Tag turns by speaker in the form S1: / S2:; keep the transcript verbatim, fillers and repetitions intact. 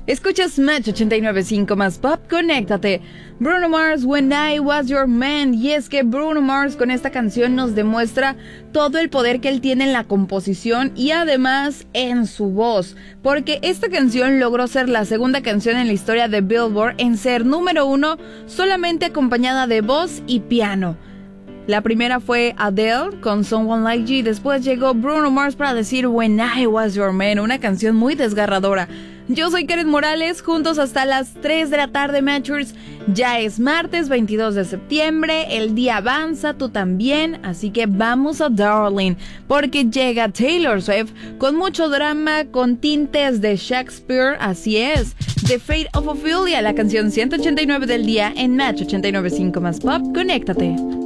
S1: Escuchas Match ochenta y nueve punto cinco más Pop, conéctate. Bruno Mars, When I Was Your Man. Y es que Bruno Mars con esta canción nos demuestra todo el poder que él tiene en la composición y además en su voz, porque esta canción logró ser la segunda canción en la historia de Billboard en ser número uno solamente acompañada de voz y piano. La primera fue Adele con Someone Like You y después llegó Bruno Mars para decir When I Was Your Man, una canción muy desgarradora. Yo soy Karen Morales, juntos hasta las tres de la tarde, Matchers. Ya es martes veintidós de septiembre, el día avanza, tú también, así que vamos a Darling, porque llega Taylor Swift con mucho drama, con tintes de Shakespeare, así es, The Fate of Ophelia, la canción ciento ochenta y nueve del día en Match ochenta y nueve punto cinco más Pop, conéctate.